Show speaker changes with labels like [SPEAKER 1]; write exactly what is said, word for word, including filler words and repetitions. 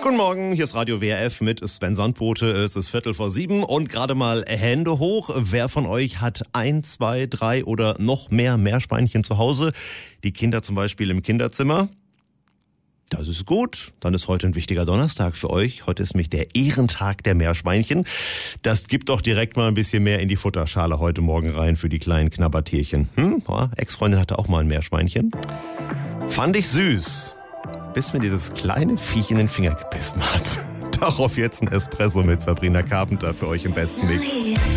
[SPEAKER 1] Guten Morgen, hier ist Radio W R F mit Sven Sandbote. Es ist Viertel vor sieben und gerade mal Hände hoch. Wer von euch hat ein, zwei, drei oder noch mehr Meerschweinchen zu Hause? Die Kinder zum Beispiel im Kinderzimmer? Das ist gut. Dann ist heute ein wichtiger Donnerstag für euch. Heute ist nämlich der Ehrentag der Meerschweinchen. Das gibt doch direkt mal ein bisschen mehr in die Futterschale heute Morgen rein für die kleinen Knabbertierchen. Hm? Ja, Ex-Freundin hatte auch mal ein Meerschweinchen. Fand ich süß, bis mir dieses kleine Viech in den Finger gebissen hat. Darauf jetzt ein Espresso mit Sabrina Carpenter für euch im besten Mix.